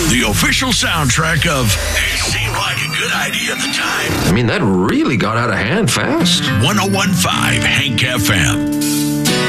The official soundtrack of It Seemed Like a Good Idea at the Time. I mean, that really got out of hand fast. 1015 Hank FM.